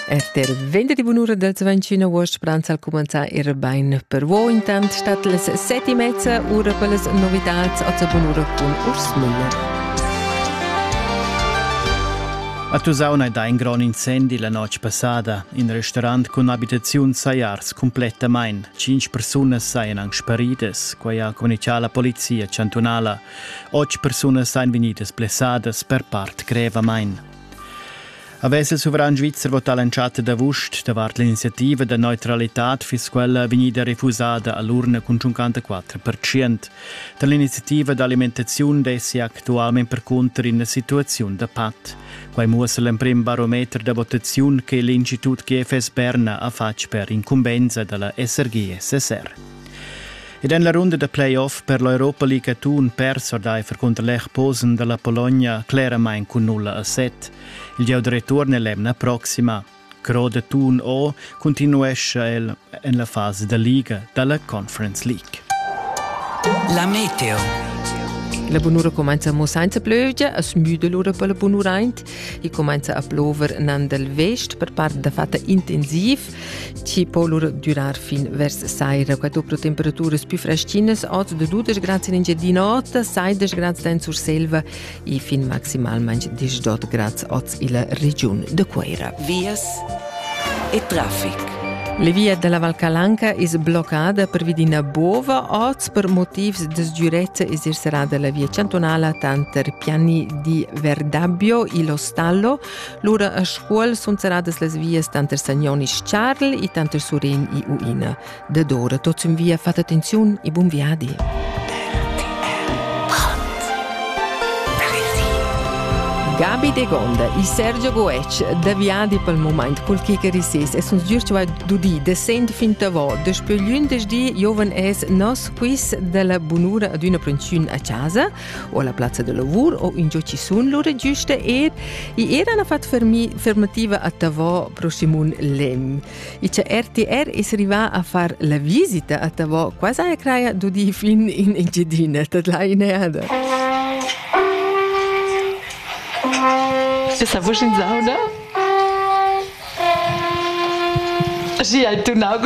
Der venerdì bunura del 21 agosto pranza al cominciare era bain per voi. Intant stat les 7:30 ora per les novidades a bunura con Urs Müller. A Tusauna da un gran incendi la noche passada in restaurant con abitazione saiars completa main. 5 persone saien ang sparides, qua ha comunicato la polizia cantonala. 8 persone saien venidas blessadas per part greva main. Avesse il sovrano svizzer votat lanciata da Vust davart l'iniziativa da neutralità fiscale venida refusata all'urna con 54%. Dall'iniziativa d'alimentazione dessi attualmente per contro in una situazione da pat. Quai muostra l'imprimo barometro da votazione che l'Istituto GFS Berna ha fatto per incumbenza della SRG SSR. Ed in la ronda de play-off per l'Europa League a Thun perso dai per contro l'Ech Posen della Polonia chiaramente con 0-7. Il gioco di ritorno è la prossima. Crode Thun o continuesce in la fase della Liga della Conference League. La meteo. La bunura comincia a senza pioggia, a smüde l'ora per la bunura eint. I comincia a plover nan del vest per parte da fatta intensiv. Ci può l'ora durar fin vers saira, qua dopo temperature più freschines, oggi da 12 gradi in di notte, 16 gradi in sur selva e fin maximalmente 18 gradi oggi in la regione de Queira. Vias e traffic. La via della Val Calanca è bloccata per via di una bova. Oggi per motivi di sicurezza esercerà la via cantonale tanto i piani di Verdabbio e lo Stallo. L'ora a scuola sono serate le vie tanto Sagnoni Charles e tanto Surin e Uina. Da d'ora, tutti in via, fate attenzione e buon viadi. Gabi De Gonda e Sergio Goetsch da viadi pel moment col kicker isis e sun giurci vai dudi de sent fin tavo de spögliun des di joven es nos quiz della bunura ad una princiun a casa o alla piazza del lavoro o in gioci sun l'ora giusta e erano fatto fermativa a tavo prossimun lem e c'è RTR es arriva a far la visita a tavo quasi a craia dudi fin in Gedina tad la ineada. Ça vous, une sauna? J'ai un tout